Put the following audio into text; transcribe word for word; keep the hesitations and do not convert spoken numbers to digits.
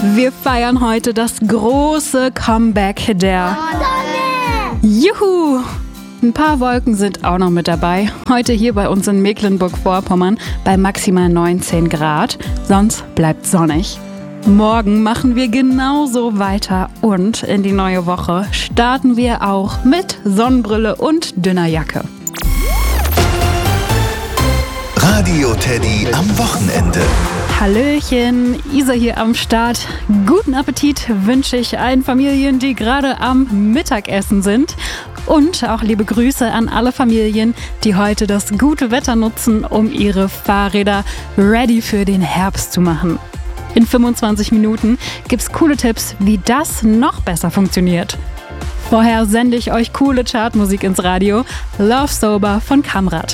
Wir feiern heute das große Comeback der Juhu! Ein paar Wolken sind auch noch mit dabei. Heute hier bei uns in Mecklenburg-Vorpommern bei maximal neunzehn Grad. Sonst bleibt sonnig. Morgen machen wir genauso weiter und in die neue Woche starten wir auch mit Sonnenbrille und dünner Jacke. Radio Teddy am Wochenende. Hallöchen, Isa hier am Start. Guten Appetit wünsche ich allen Familien, die gerade am Mittagessen sind. Und auch liebe Grüße an alle Familien, die heute das gute Wetter nutzen, um ihre Fahrräder ready für den Herbst zu machen. In fünfundzwanzig Minuten gibt's coole Tipps, wie das noch besser funktioniert. Vorher sende ich euch coole Chartmusik ins Radio. Love Sober von Kamrat.